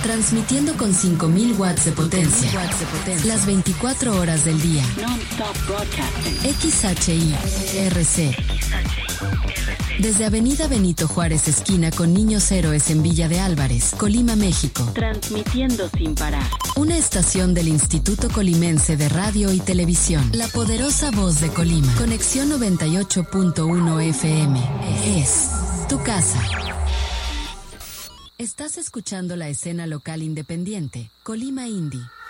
Transmitiendo con 5.000 watts de potencia. Las 24 horas del día. XHI-RC. Desde Avenida Benito Juárez, esquina con Niños Héroes en Villa de Álvarez, Colima, México. Transmitiendo sin parar. Una estación del Instituto Colimense de Radio y Televisión. La poderosa voz de Colima. Conexión 98.1 FM. Es tu casa. Estás escuchando la escena local independiente, Colima Indie.